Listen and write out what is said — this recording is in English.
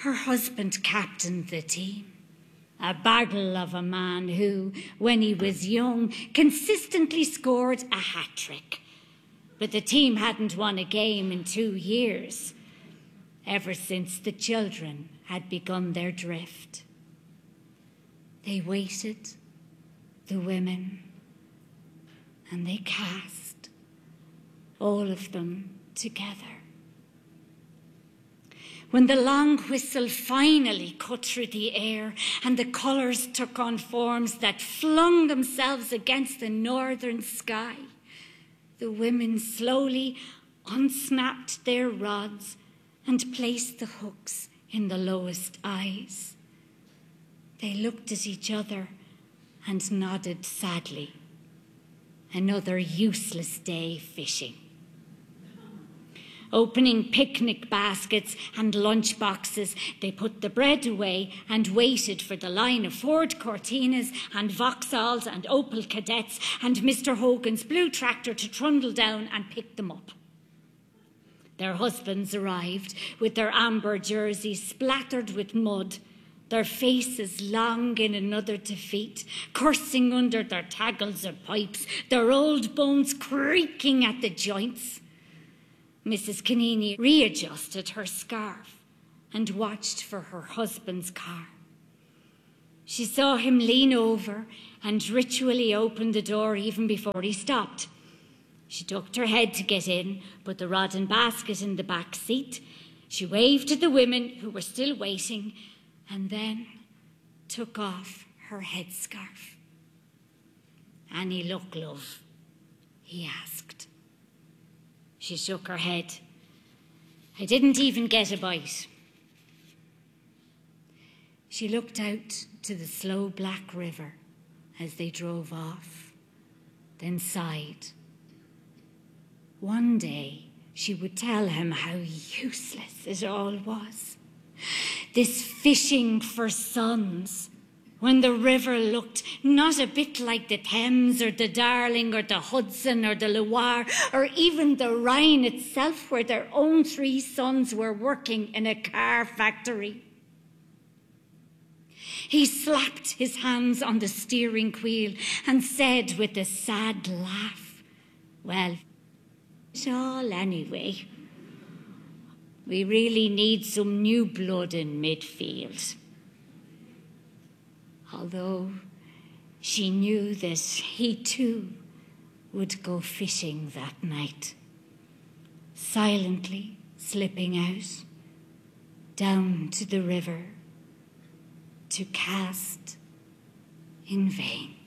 Her husband captained the team. A baggle of a man who, when he was young, consistently scored a hat-trick. But the team hadn't won a game in 2 years, ever since the children had begun their drift. They waited, the women, and they cast, all of them together. When the long whistle finally cut through the air and the colours took on forms that flung themselves against the northern sky, the women slowly unsnapped their rods and placed the hooks in the lowest eyes. They looked at each other and nodded sadly. Another useless day fishing. Opening picnic baskets and lunch boxes, they put the bread away and waited for the line of Ford Cortinas and Vauxhalls and Opel Cadets and Mr. Hogan's blue tractor to trundle down and pick them up. Their husbands arrived with their amber jerseys splattered with mud, their faces long in another defeat, cursing under their taggles or pipes, their old bones creaking at the joints. Mrs. Canini readjusted her scarf and watched for her husband's car. She saw him lean over and ritually open the door even before he stopped. She ducked her head to get in, put the rod and basket in the back seat. She waved to the women who were still waiting and then took off her headscarf. "Any luck, love?" he asked. She shook her head. "I didn't even get a bite." She looked out to the slow black river as they drove off, then sighed. One day she would tell him how useless it all was. This fishing for sons, when the river looked not a bit like the Thames or the Darling or the Hudson or the Loire or even the Rhine itself, where their own 3 sons were working in a car factory. He slapped his hands on the steering wheel and said with a sad laugh, "Well, it's all anyway. We really need some new blood in midfield." Although she knew that he too would go fishing that night, silently slipping out, down to the river, to cast in vain.